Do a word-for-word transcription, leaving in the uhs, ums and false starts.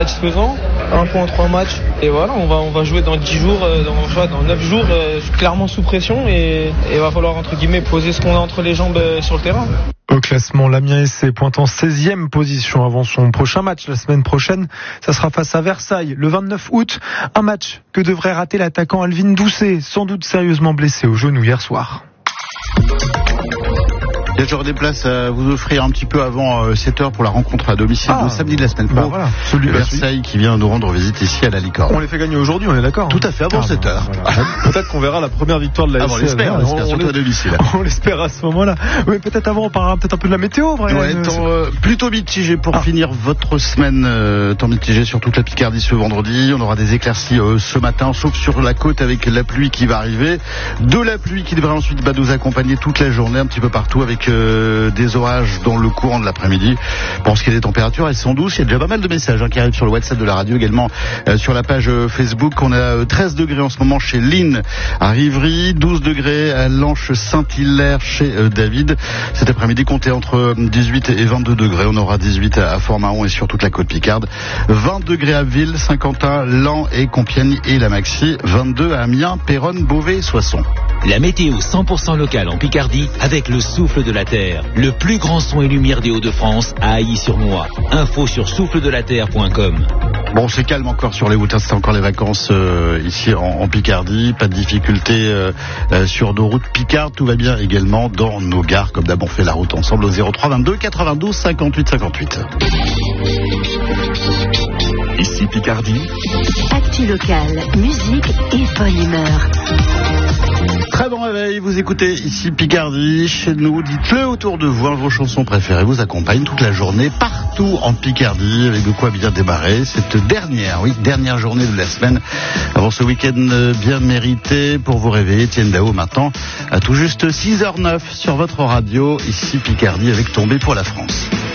Satisfaisant, un point en trois matchs. Et voilà, on va, on va jouer dans dix jours, dans, dans neuf jours, clairement sous pression. Et il va falloir, entre guillemets, poser ce qu'on a entre les jambes sur le terrain. Au classement, l'Amiens S C pointe en seizième position avant son prochain match la semaine prochaine. Ça sera face à Versailles le vingt-neuf août. Un match que devrait rater l'attaquant Alvin Doucet, sans doute sérieusement blessé au genou hier soir. Il y a toujours des places à vous offrir un petit peu avant euh, sept heures pour la rencontre à domicile ah, de samedi de la semaine pro. Bah voilà, celui de Versailles qui vient nous rendre visite ici à la Licorne. On les fait gagner aujourd'hui, on est d'accord? Tout à fait, avant ah, sept heures. Bah, voilà. Peut-être qu'on verra la première victoire de la S C. Ah, on l'espère, on, l'espère, surtout à domicile. On l'espère à ce moment-là. Oui, peut-être avant, on parlera peut-être un peu de la météo, Brian. Ouais, temps, euh, plutôt mitigé pour ah. finir votre semaine. Euh, temps mitigé sur toute la Picardie ce vendredi. On aura des éclaircies euh, ce matin, sauf sur la côte avec la pluie qui va arriver. De la pluie qui devrait ensuite bah, nous accompagner toute la journée, un petit peu partout, avec euh, des orages dans le courant de l'après-midi. Pour ce qui est des températures, elles sont douces. Il y a déjà pas mal de messages hein, qui arrivent sur le WhatsApp de la radio, également euh, sur la page euh, Facebook. On a euh, treize degrés en ce moment chez Lynn à Rivry, douze degrés à Lanche-Saint-Hilaire chez euh, David. Cet après-midi, comptez entre dix-huit et vingt-deux degrés. On aura dix-huit à Fort-Mahon et sur toute la côte Picarde. vingt degrés à Ville, Saint-Quentin, Laon et Compiègne et la Maxi. vingt-deux à Amiens, Péronne, Beauvais et Soissons. La météo cent pour cent locale en Picardie avec le souffle de la terre. Le plus grand son et lumière des Hauts-de-France à Ailly-sur-Moix. Info sur souffle de la terre point com. Bon, c'est calme encore sur les routes, c'est encore les vacances euh, ici en, en Picardie. Pas de difficultés euh, euh, sur nos routes Picardes. Tout va bien également dans nos gares. Comme d'hab, on fait la route ensemble au zéro trois vingt-deux quatre-vingt-douze cinquante-huit cinquante-huit. Ici Picardie. Actu locale, musique et bonne humeur. Très bon réveil, vous écoutez ici Picardie, chez nous, dites-le autour de vous, vos chansons préférées vous accompagnent toute la journée, partout en Picardie, avec de quoi bien démarrer cette dernière, oui, dernière journée de la semaine, avant ce week-end bien mérité pour vous réveiller. Etienne Dao maintenant, à tout juste six heures zéro neuf sur votre radio, ici Picardie, avec Tombé pour la France.